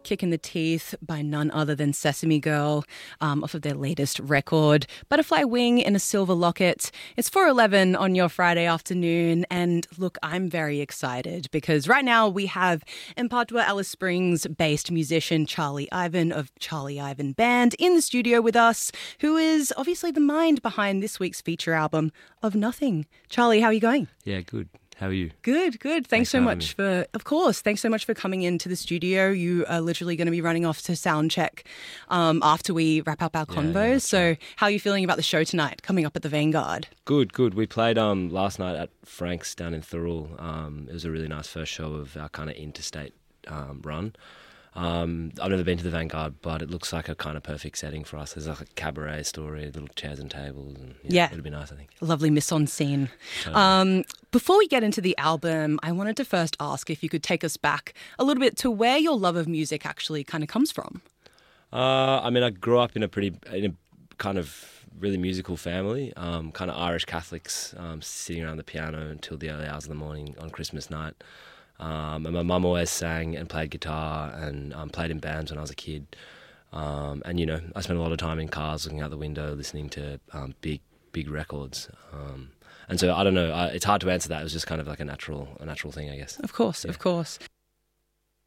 kick in the teeth by none other than Sesame Girl, off of their latest record, Butterfly Wing in a Silver Locket. It's 4:11 on your Friday afternoon, and look, I'm very excited because right now we have Mpatwa Alice Springs-based musician Charlie Ivan of Charlie Ivan Band in the studio with us, who is obviously the mind behind this week's feature album of Nothing. Charlie, how are you going? Yeah, good. How are you? Good. Thanks so much thanks so much for coming into the studio. You are literally going to be running off to sound check after we wrap up our convo. Yeah, so right. how are you feeling about the show tonight, coming up at the Vanguard? Good. We played last night at Frank's down in Thurrool. It was a really nice first show of our kind of interstate run. I've never been to the Vanguard, but it looks like a kind of perfect setting for us. There's like a cabaret story, little chairs and tables. And, it'll be nice, I think. Lovely mise-en-scene. Totally. Before we get into the album, I wanted to first ask if you could take us back a little bit to where your love of music actually kind of comes from. I grew up in a kind of really musical family, kind of Irish Catholics, sitting around the piano until the early hours of the morning on Christmas night. And my mum always sang and played guitar and played in bands when I was a kid. And, I spent a lot of time in cars looking out the window listening to big records. And so, I don't know, it's hard to answer that. It was just kind of like a natural thing, I guess. Of course.